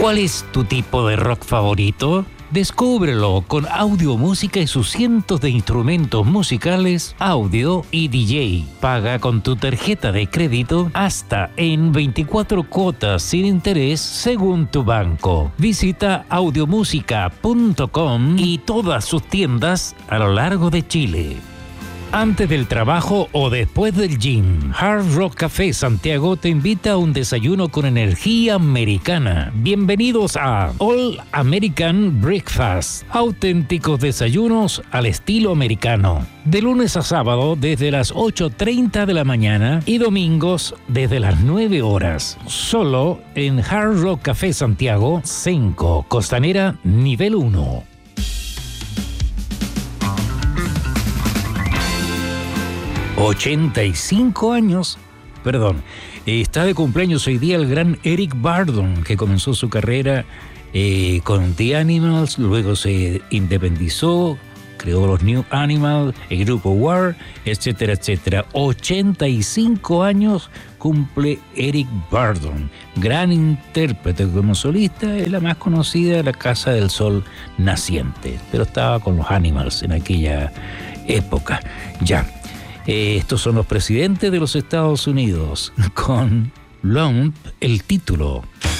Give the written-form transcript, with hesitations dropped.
¿Cuál es tu tipo de rock favorito? Descúbrelo con audiomúsica y sus cientos de instrumentos musicales, audio y DJ. Paga con tu tarjeta de crédito hasta en 24 cuotas sin interés según tu banco. Visita audiomusica.com y todas sus tiendas a lo largo de Chile. Antes del trabajo o después del gym, Hard Rock Café Santiago te invita a un desayuno con energía americana. Bienvenidos a All American Breakfast, auténticos desayunos al estilo americano. De lunes a sábado desde las 8:30 de la mañana y domingos desde las 9 horas. Solo en Hard Rock Café Santiago, Senco, Costanera, nivel 1. 85 años, está de cumpleaños hoy día el gran Eric Burdon, que comenzó su carrera con The Animals, luego se independizó, creó los New Animals, el grupo War, etcétera, etcétera. 85 años cumple Eric Burdon, gran intérprete como solista, es la más conocida de la Casa del Sol Naciente, pero estaba con los Animals en aquella época. Ya. Estos son los presidentes de los Estados Unidos, con Lump el título.